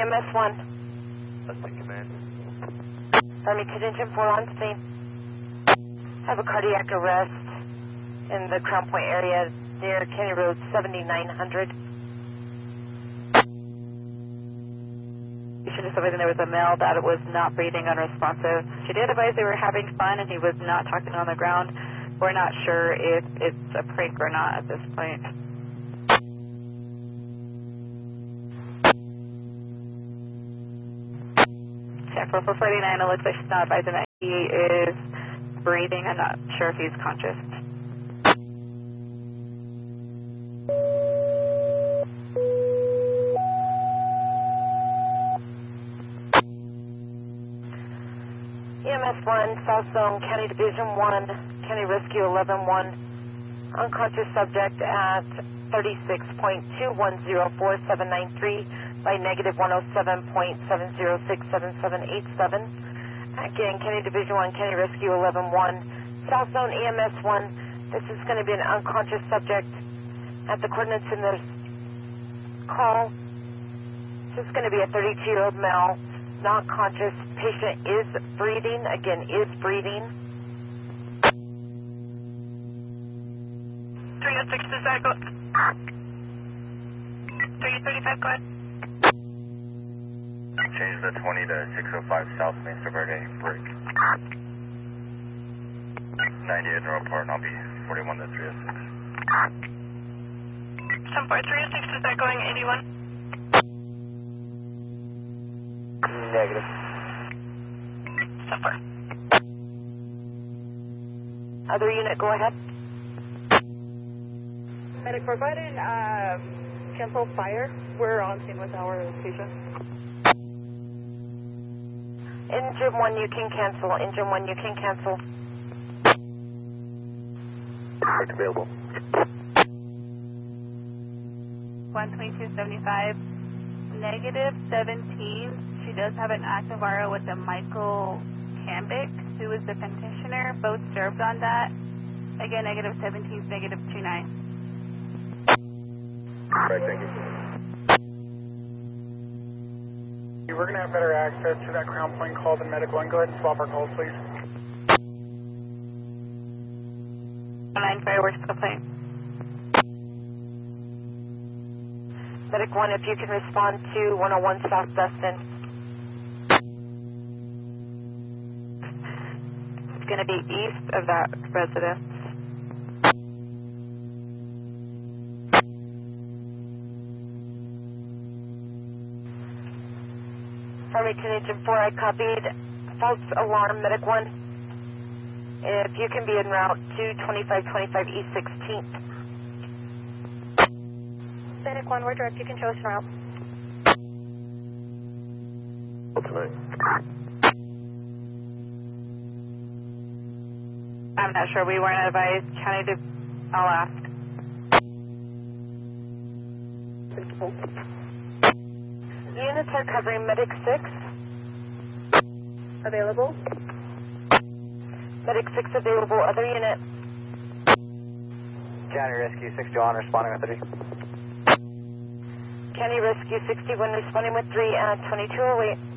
EMS 1. That's the command. Army Contingent 4 on scene. Have a cardiac arrest in the Crown Point area near Kenny Road 7900. You should just advise there was a male that was not breathing, unresponsive. She did advise they were having fun and he was not talking on the ground. We're not sure if it's a prank or not at this point. Check for 449, it looks like she's not advising that he is breathing. I'm not sure if he's conscious. EMS 1, South Zone, County Division 1, County Rescue 11-1. Unconscious subject at 36.2104793 by negative 107.7067787. Again, County Division 1, County Rescue 11-1. South Zone EMS 1, this is going to be an unconscious subject at the coordinates in this call. This is going to be a 32-year-old male, not conscious. Patient is breathing, again, is breathing. 306, does that go? 335, go ahead. Change the 20 to 605 South Mesa Verde, break. 98 in report, and I'll be 41 to 306. 306, is that going 81? Negative. Super. Other unit, go ahead. Medic, provide an cancel fire. We're on scene with our patient. Engine 1, you can cancel. Engine 1, you can cancel. Break available. 12275, negative 17. She does have an active RO with a Michael Cambic, who is the petitioner. Both served on that. Again, negative 17, negative 29. Right, thank you. We're going to have better access to that Crown Point call than Medic 1. Go ahead and swap our calls, please. 9 fireworks to the plane. Medic 1, if you can respond to 101 South Dustin. It's going to be east of that residence. Army Contingent 4, I copied. False alarm, Medic 1. If you can be en route to 2525 East 16th. Medic 1, we're direct. You can show us en route. Tonight. I'm not sure. We weren't advised. I'll ask. Units are covering Medic 6. Available. Medic 6 available. Other unit. County Rescue 61 responding with 3. County Rescue 61 responding with 3 at 2208.